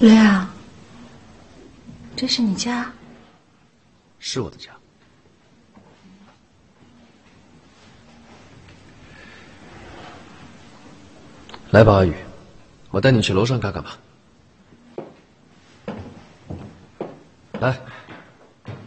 亮，这是你家？ 是我的家。来吧，阿宇，我带你去楼上看看吧。来。